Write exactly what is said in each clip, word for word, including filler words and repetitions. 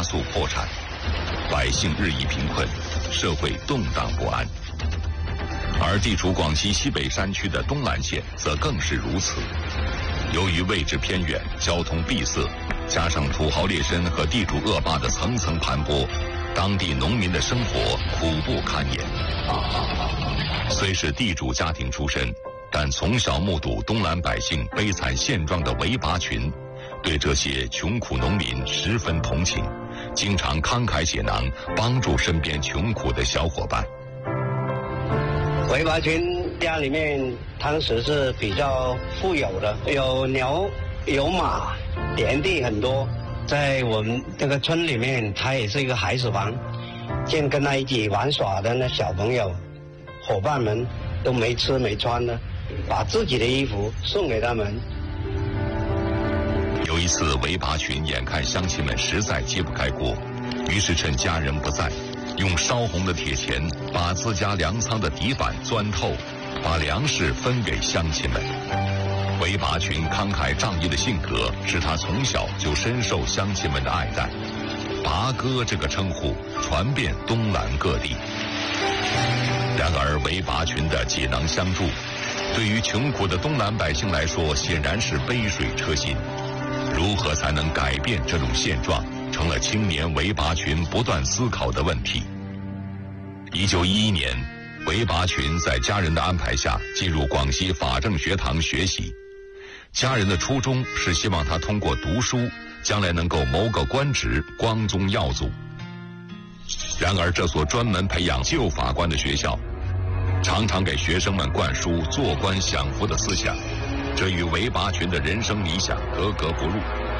速破产，百姓日益贫困，社会动荡不安。而地处广西西北山区的东兰县则更是如此。由于位置偏远，交通闭塞，加上土豪劣绅和地主恶霸的层层盘剥，当地农民的生活苦不堪言。虽是地主家庭出身，但从小目睹东兰百姓悲惨现状的韦拔群，对这些穷苦农民十分同情，经常慷慨解囊，帮助身边穷苦的小伙伴。 韦拔群家里面当时是比较富有的，有牛有马，田地很多。在我们这个村里面，他也是一个孩子王，见跟他一起玩耍的那小朋友伙伴们都没吃没穿的，把自己的衣服送给他们。 有一次，韦拔群眼看乡亲们实在揭不开锅，于是趁家人不在，用烧红的铁钳把自家粮仓的底板钻透，把粮食分给乡亲们。韦拔群慷慨仗义的性格使他从小就深受乡亲们的爱戴，拔哥这个称呼传遍东兰各地。然而韦拔群的解囊相助，对于穷苦的东兰百姓来说显然是杯水车薪。如何才能改变这种现状，成了青年韦拔群不断思考的问题。一九一一年，韦拔群在家人的安排下进入广西法政学堂学习。家人的初衷是希望他通过读书，将来能够谋个官职，光宗耀祖。然而这所专门培养旧法官的学校，常常给学生们灌输做官享福的思想，这与韦拔群的人生理想格格不入。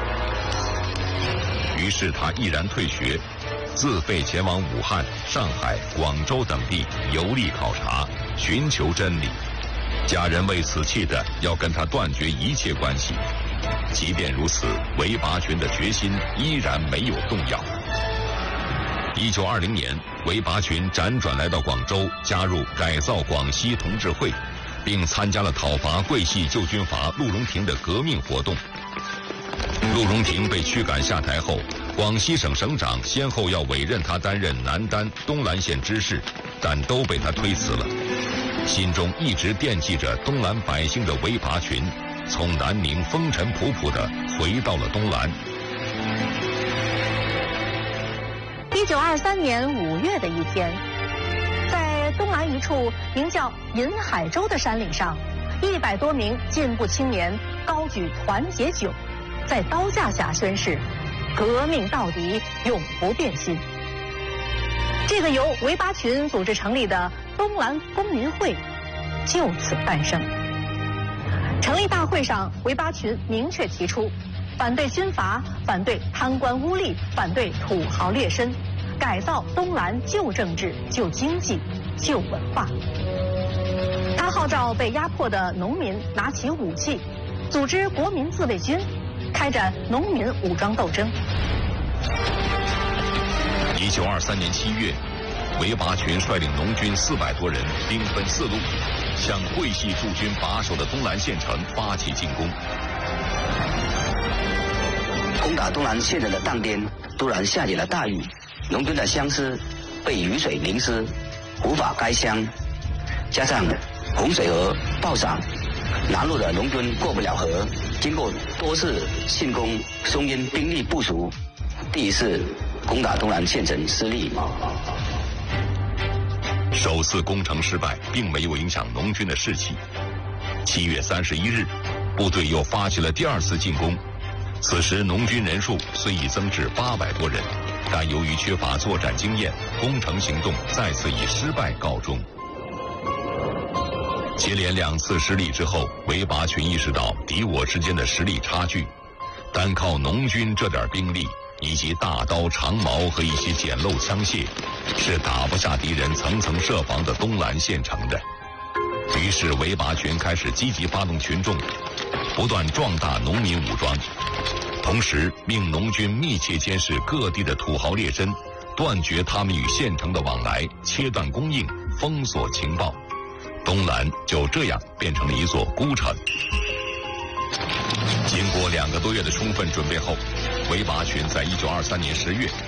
于是他毅然退学，自费前往武汉、上海、广州等地游历考察，寻求真理。家人为此气得要跟他断绝一切关系。即便如此，韦拔群的决心依然没有动摇。一九二零年，韦拔群辗转来到广州，加入改造广西同志会，并参加了讨伐桂系旧军阀陆荣廷的革命活动。陆荣廷被驱赶下台后，广西省省长先后要委任他担任南丹、东兰县知事，但都被他推辞了。心中一直惦记着东兰百姓的韦拔群，从南宁风尘仆仆地回到了东兰。 一九二三年五月的一天，在东兰一处名叫银海洲的山岭上，一百多名进步青年高举团结酒，在刀架下宣誓：革命到底，永不变心。这个由韦拔群组织成立的东兰公民会就此诞生。成立大会上，韦拔群明确提出反对军阀，反对贪官污吏，反对土豪劣绅，改造东兰旧政治、旧经济、旧文化。他号召被压迫的农民拿起武器，组织国民自卫军，开展农民武装斗争。 一九二三年七月，韦拔群率领农军四百多人，兵分四路，向桂系驻军把守的东兰县城发起进攻。 攻打东兰县城的当天，突然下起了大雨，农村的乡尸被雨水淋湿，无法开乡，加上洪水河暴涨，南路的农军过不了河。经过多次进攻，松烟兵力不足，第一次攻打东兰县城失利。 首次攻城失败，并没有影响农军的士气。七月三十一日，部队又发起了第二次进攻。此时农军人数虽已增至八百多人，但由于缺乏作战经验，攻城行动再次以失败告终。接连两次失利之后，韦拔群意识到敌我之间的实力差距，单靠农军这点兵力以及大刀长矛和一些简陋枪械，是打不下敌人层层设防的东兰县城的。于是韦拔群开始积极发动群众，不断壮大农民武装，同时命农军密切监视各地的土豪劣绅，断绝他们与县城的往来，切断供应，封锁情报。东兰就这样变成了一座孤城。经过两个多月的充分准备后，韦拔群在一九二三年十月